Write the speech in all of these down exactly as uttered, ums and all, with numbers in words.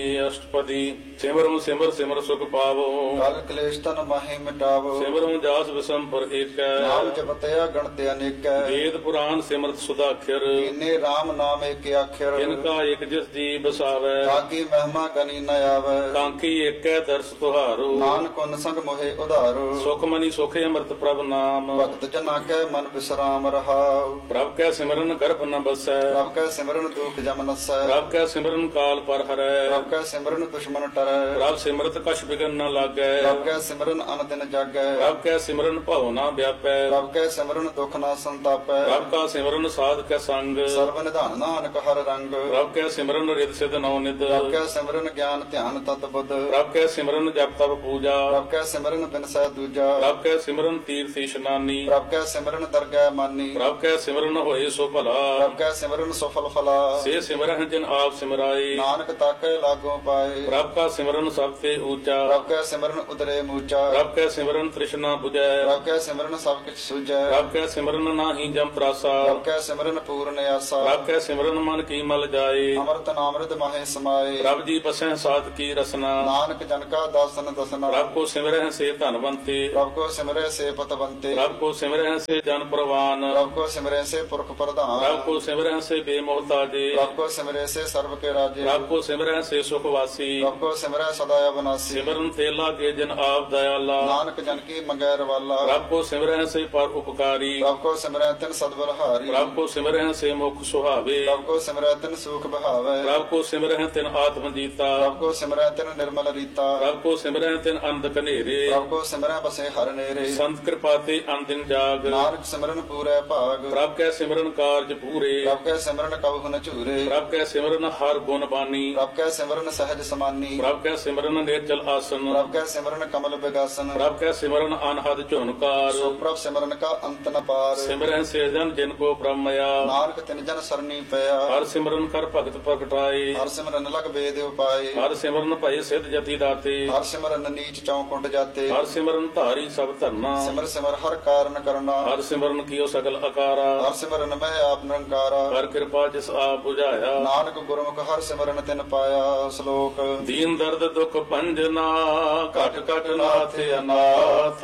ਅਸ਼ਟਪਦੀ ਸਿਮਰੁ ਸਿਮਰ ਸਿਮਰ ਸੁਖ ਪਾਵੋ। ਕਲ ਕਲੇਸ਼ ਤਨ ਮਾਹੀ ਮਿਟਾਵੋ। ਸਿਮਰੁ ਜਾਸ ਵਿਸੰਪਰ ਏਕੈ। ਨਾਮ ਜਪਤਿਆ ਗਣਤ ਅਨੇਕੈ। ਵੇਦ ਪੁਰਾਨ ਸਿਮਰਤ ਸੁਦਾਖਰ। ਕੀਨੇ RAM ਨਾਮ ਏਕ ਆਖਰ। ਇਨਕਾ ਇਕ ਜਿਸ ਜੀ ਬਸਾਵੈ। ਤਾਕੀ ਮਹਿਮਾ ਗਨੀ ਨ ਆਵੈ। ਕਾਂਕੀ ਏਕੈ ਦਰਸ ਤੁਹਾਰੋ। ਨਾਨਕ ਉਨ ਸੰਗ ਮੋਹਿ ਉਧਾਰੋ। ਸੁਖ ਮਨੀ ਸੁਖੇ ਅੰਮ੍ਰਿਤ ਪ੍ਰਭ ਨਾਮ। ਭਗਤ ਜਨਾ ਕੈ ਮਨ ਵਿਸਰਾਮ ਰਹਾਉ। ਪ੍ਰਭ ਕੈ ਸਿਮਰਨ ਗਰਭ ਨ ਬਸੈ। ਪ੍ਰਭ ਕੈ ਸਿਮਰਨ ਦੁਖ ਜਮ ਨਸੈ। ਪ੍ਰਭ ਕੈ ਸਿਮਰਨ ਕਾਲ ਪਰ ਹਰੈ। ਪ੍ਰਭ ਕੈ ਸਿਮਰਨ ਦੁਸ਼ਮਨ ਟਰੈ। ਪ੍ਰਭ ਸਿਮਰਤ ਕਛ ਬਿਗਨ ਨ ਲਾਗੈ। ਪ੍ਰਭ ਕੈ ਸਿਮਰਨ ਅਨ ਦਿਨ ਜਾਗੈ। ਪ੍ਰਭ ਕੈ ਸਿਮਰਨ ਭਉ ਨ ਵਿਆਪੈ। ਪ੍ਰਭ ਕੈ ਸਿਮਰਨ ਦੁਖ ਨਾ ਸੰਤਾਪੈ। ਪ੍ਰਭ ਕਾ ਸਿਮਰਨ ਸਾਧ ਕੈ ਸੰਗ। ਸਰਬ ਨਿਧਾਨ ਨਾਨਕ ਹਰ ਰੰਗ। ਪ੍ਰਭ ਕੈ ਸਿਮਰਨ ਰਿਦ ਸਿਧ ਨਉ ਨਿਦ। ਪ੍ਰਭ ਕੈ ਸਿਮਰਨ ਗਿਆਨ ਧਿਆਨ ਤਤ ਬੁੱਧ। ਪ੍ਰਭ ਕੈ ਸਿਮਰਨ ਜਪ ਤਪ ਪੂਜਾ। ਪ੍ਰਭ ਕੈ ਸਿਮਰਨ ਬਿਨਸੈ ਦੂਜਾ। ਪ੍ਰਭ ਕੈ ਸਿਮਰਨ ਤੀਰਥ ਇਸ਼ਨਾਨੀ। ਪ੍ਰਭ ਕੈ ਸਿਮਰਨ ਦਰਗਹਿ ਮਾਨੀ। ਪ੍ਰਭ ਕੈ ਸਿਮਰਨ ਹੋਏ ਸੋ ਭਲਾ। ਪ੍ਰਭ ਕੈ ਸਿਮਰਨ ਸਫਲ ਫਲਾ। ਸੇ ਸਿਮਰਨ ਜਿਨ ਆਪ ਸਿਮਰਾਏ। ਨਾਨਕ ਤਾਕੈ ਲਾਗੋ ਪਾਏ। ਪ੍ਰਭ ਕਾ ਸਿਮਰਨ ਸਭ ਤੇ ਊਚਾ। ਪ੍ਰਭ ਕੈ ਸਿਮਰਨ ਉਦਰੇ ਮੂਚਾ। ਪ੍ਰਭ ਕੈ ਸਿਮਰਨ ਤ੍ਰਿਸ਼ਨਾ 부ਜੈ। ਪ੍ਰਭ ਕੈ ਸਿਮਰਨ ਸਭ ਕਿਛ ਸੁਝੈ। ਪ੍ਰਭ ਕੈ ਸਿਮਰਨ ਨਾਹੀ ਜਮ ਤਰਾਸਾ। ਪ੍ਰਭ ਕੈ ਸਿਮਰਨ ਪੂਰਨ ਆਸਾ। ਪ੍ਰਭ ਕੈ ਸਿਮਰਨ ਮਨ ਕੀ ਮਲ ਜਾਏ। ਅੰਮ੍ਰਿਤ ਨਾਮ੍ਰਿਤ ਮਾਹੇ ਸਮਾਏ। ਪ੍ਰਭ ਜੀ ਬਸੈ ਸਾਧ ਕੀ ਰਸਨਾ। ਨਾਨਕ ਜਨ ਕਾ ਦਾਸਨ ਦਸਨਾ। ਪ੍ਰਭ ਕੋ ਸਿਮਰਹਿ ਸੇ ਧਨਵੰਤੇ। ਪ੍ਰਭ ਕੋ ਸਿਮਰੈ ਸੇ ਪਤਵੰਤੇ। ਪ੍ਰਭ ਕੋ ਸਿਮਰਹਿ ਸੇ ਜਨ ਪ੍ਰਵਾਨ। ਪ੍ਰਭ ਕੋ ਸਿਮਰੈ ਸੇ ਪੁਰਖ ਪ੍ਰਧਾਨ। ਪ੍ਰਭ ਕੋ ਸਿਮਰਹਿ ਸੇ ਬੇਮੋਹਤਾਜੇ। ਪ੍ਰਭ ਕੋ ਸਿਮਰੈ ਸੇ ਸਰਬ ਕੇ ਰਾਜੇ। ਪ੍ਰਭ ਕੋ ਸਿਮਰਹਿ ਸੇ ਸੁਖ ਵਾਸੀ। ਪ੍ਰਭ ਕੋ ਸਿਮਰੈ ਸਦਾ ਅਬਨਾਸੀ। ਸਿਮਰਨ ਤੇ ਲਾਗੇ ਜਨ ਆਪ ਦਇਆਲਾ। ਨਾਨਕ ਜਨ ਕੀ ਮੰਗੈ ਰਵਾਲਾ। ਪ੍ਰਭ ਕੋ ਸਿਮਰਹਿ ਸੇ ਪਰ ਉਪਕਾਰੀ। ਪ੍ਰਭ ਕੋ ਸਿਮਰੈ ਤਿਨ ਸਦਬਲਹਾਰੀ। ਪ੍ਰਭ ਕੋ ਸਿਮਰਹਿ ਸੇ ਮੁਖ ਸੁਹਾਵੇ। ਪ੍ਰਭ ਕੋ ਸਿਮਰੈ ਤਿਨ ਸੂਖ ਬਹਾਵੈ। ਪ੍ਰਭ ਕੋ ਸਿਮਰਹਿ ਤਿਨ ਆਤਮ ਜੀਤਾ। ਪ੍ਰਭ ਕੋ ਸਿਮਰੈ ਤਿਨ ਨਿਰਮਲ ਰੀਤਾ। ਪ੍ਰਭ ਕੋ ਸਿਮਰਹਿ ਤਿਨ ਅੰਧ ਕਨੇਰੇ। ਪ੍ਰਭ ਕੋ ਸਿਮਰੈ ਬਸੇ ਹਰ ਨੇਰੇ। ਸੰਤ ਕਿਰਪਾ ਤੇ ਅੰਦਿਨ ਜਾਗ। ਨਾਨਕ ਸਿਮਰਨ ਪੂਰੈ ਭਾਗ। ਪ੍ਰਭ ਕੈ ਸਿਮਰਨ ਕਾਰਜ ਪੂਰੇ। ਪ੍ਰਭ ਕੈ ਸਿਮਰਨ ਕਬਹੁ ਨ ਝੂਰੇ। ਪ੍ਰਭ ਕੈ ਸਿਮਰਨ ਹਰ ਗੁਣ ਬਾਨੀ। ਪ੍ਰਭ ਕੈ ਸਿਮਰਨ ਸਹਿਜ ਸਮਾਨੀ। ਪ੍ਰਭ ਕੈ ਸਿਮਰਨ ਨਿਰਜਲ ਆਸਨ। ਪ੍ਰਭ ਕੈ ਸਿਮਰਨ ਕਮਲ ਬਿਗਾਸਨ। ਪ੍ਰਭ ਕੈ ਸਿਮਰਨ ਅਨਹਦ ਝੁਨਕਾਰ। ਸੋ ਪ੍ਰਭ ਸਿਮਰਨ ਕਾ ਅੰਤ ਨ ਪਾਰ। ਸਿਮਰਨ ਸੇ ਜਨ ਜਿਨ ਕੋ ਬ੍ਰਹਮਇਆ। ਨਾਨਕ ਤਿਨ ਜਨ ਸਰਨੀ ਪਿਆ। ਹਰ ਸਿਮਰਨ ਕਰ ਭਗਤ ਪ੍ਰਗਟਾਏ। ਹਰ ਸਿਮਰਨ ਲਗ ਵੇਦ ਉਪਾਏ। ਹਰ ਸਿਮਰਨ ਭਏ ਸਿਧ ਜਤੀ ਦਾਤੇ। ਹਰ ਸਿਮਰਨ ਨੀਚ ਚੌਕੁੰਡ ਜਾਤੇ। ਹਰ ਸਿਮਰਨ ਧਾਰੀ ਸਭ ਧਰਨਾ। ਸਿਮਰ ਸਿਮਰ ਹਰ ਕਾਰਨ ਕਰਨਾ। ਹਰ ਸਿਮਰਨ ਕੀਓ ਸਗਲ ਅਕਾਰਾ। ਹਰ ਸਿਮਰਨ ਮੈਂ ਆਪ ਨਿਰੰਕਾਰਾ। ਹਰ ਕਿਰਪਾ ਜਿਸ ਆਪ 부ਝਾਇਆ। ਨਾਨਕ ਗੁਰਮੁਖ ਹਰ ਸਿਮਰਨ ਤਿਨ ਪਾਇਆ। ਸ਼ਲੋਕ ਦੀਨ ਦਰਦ ਦੁਖ ਭੰਜਨਾ ਘਟ ਘਟ ਨਾਥ ਅਨਾਥ।